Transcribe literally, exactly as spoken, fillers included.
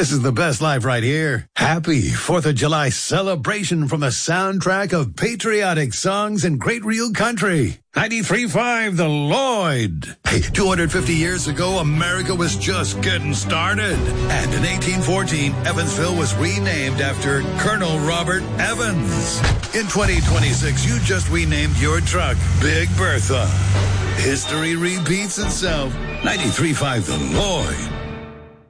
This is the best life right here. Happy fourth of July celebration from the soundtrack of patriotic songs and great real country. ninety-three point five The Lloyd. Hey, two hundred fifty years ago, America was just getting started. And in eighteen fourteen, Evansville was renamed after Colonel Robert Evans. In twenty twenty-six, you just renamed your truck Big Bertha. History repeats itself. ninety-three point five The Lloyd.